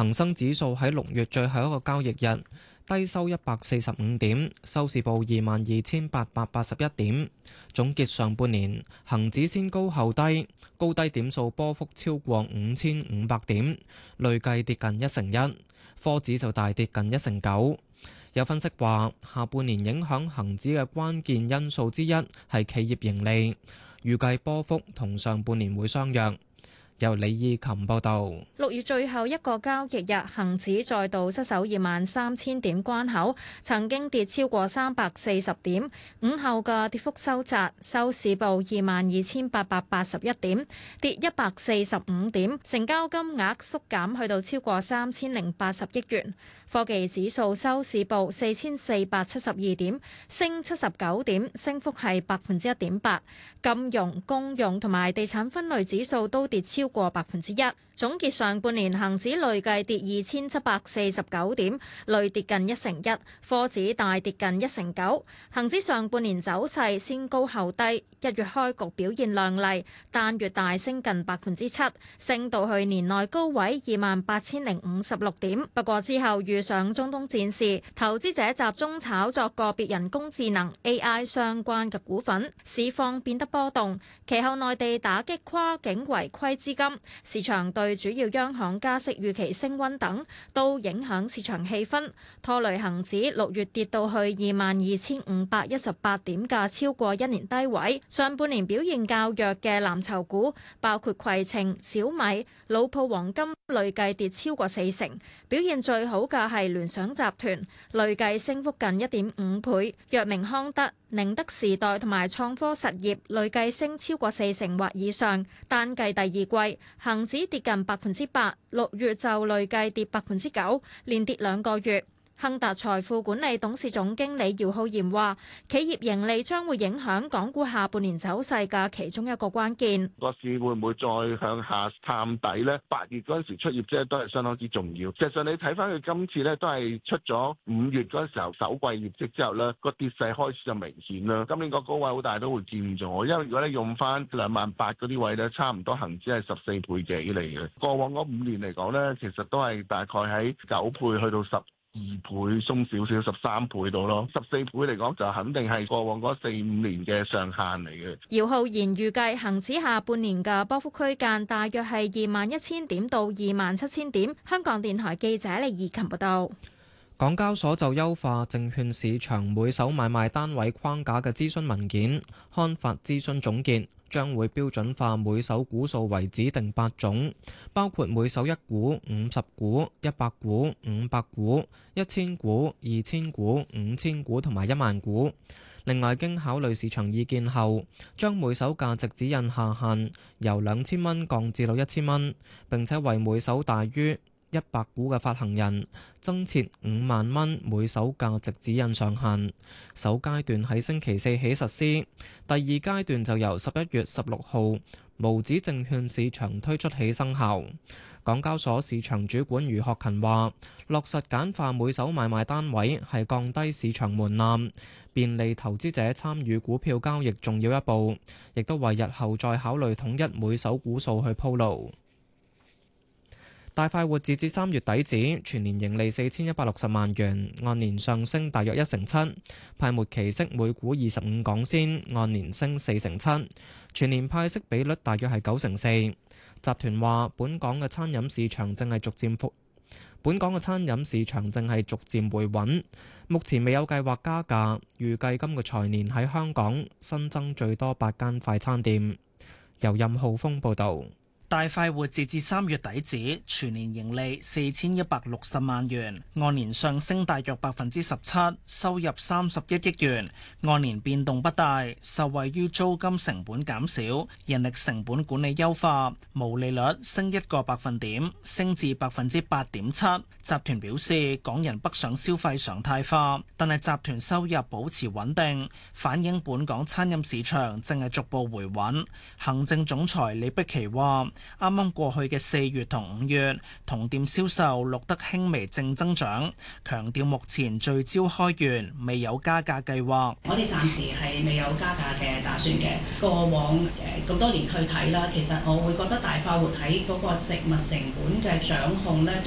恒生指數喺6月最後一個交易日低收145點，收市報22,881點。總結上半年，恒指先高後低，高低點數波幅超過5500點，累計跌近1%。科指就大跌近1%。有分析話，下半年影響恒指嘅關鍵因素之一係企業盈利，預計波幅同上半年會相若。由李義琴報道。 6月最後一個交易日，恒指再度失守23,000點關口，曾經跌超過340點。午後嘅跌幅收窄，收市報22,881點，跌145點，成交金額縮減去到超過3,080億元。科技指數收市報4,472點，升79點，升幅係1.8%。金融、公用同埋地產分類指數都跌超過1%。總結上半年恒指累計跌2,749點，累跌近1%，科指大跌近1%。恒指上半年走勢先高後低，一月開局表現亮麗，單月大升近7%，升到去年內高位28,056點。不過之後遇上中東戰事，投資者集中炒作個別人工智能 AI 相關嘅股份，市況變得波動。其後內地打擊跨境違規資金，市場對主要央行加息預期升溫等，都影響市場氣氛，拖累恒指6月跌到去22,518點嘅超過1年低位。上半年表現較弱嘅藍籌股，包括攜程、小米、老鋪黃金，累計跌超過40%。表現最好嘅係聯想集團，累計升幅近1.5倍。藥明康德、寧德時代同埋創科實業累計升超過40%或以上。單計第二季，恒指跌近8%，6月就累計跌9%，連跌2個月。亨達財富管理董事總經理姚浩然話，企業盈利將會影響港股下半年走勢嘅其中一個關鍵。 個市會唔會再向下探底呢？8月嗰陣時出業績都係相當之重要。實際上你睇翻佢今次咧，都係出咗5月嗰陣時候首季業績之後咧，個跌勢開始就明顯啦。今年個高位好大都會見咗，因為如果你用翻28,000嗰啲位咧，差唔多恒指係14倍幾嚟嘅。過往嗰5年嚟講咧，其實都係大概喺9倍去到12倍，鬆少少13倍到咯。14倍嚟講就肯定係過往嗰4-5年嘅上限嚟嘅。 姚浩然預計恒指下半年嘅波幅區間大約係21,000點到27,000點。香港電台記者李怡琴報道。 港交所就優化證券市場每手買賣單位框架嘅諮詢文件刊發諮詢總結，將會標準化每手股數為指定8種，包括每手1股、50股、100股、500股、1000股、2000股、5000股同埋1萬股。另外，經考慮市場意見後，將每手價值指引下限由2000蚊降至到1000蚊，並且為每手大於100股嘅發行人增設5萬蚊每手價值指引上限。首階段喺星期四起實施，第二階段就由11月16號無紙證券市場推出起生效。港交所市場主管余學勤話，落實簡化每手買賣單位係降低市場門檻，便利投資者參與股票交易重要一步，亦都為日後再考慮統一每手股數去鋪路。大快活截至3月底止，全年盈利4,160萬元，按年上升大約1.7%，派末期息每股25港仙，按年升4.7%，全年派息比率大約係9.4%。集團話，本港嘅餐飲市場正係逐漸回穩，目前未有計劃加價，預計今個財年喺香港新增最多8間快餐店。由任浩峰報導。 大快活截至3月底止，全年盈利4,160萬元，按年上升大約17%，收入31億元，按年變動不大，受惠於租金成本減少、人力成本管理優化，毛利率升1個百分點，升至8.7%。集團表示，港人北上消費常態化，但係集團收入保持穩定，反映本港餐飲市場正係逐步回穩。行政總裁李碧琪話，啱啱過去嘅4月同5月，同店銷售錄得輕微正增長，強調目前聚焦開源，未有加價計劃。 我哋暫時係未有加價嘅打算嘅。過往咁多年去睇啦，其實我會覺得大快活喺嗰個食物成本嘅掌控咧，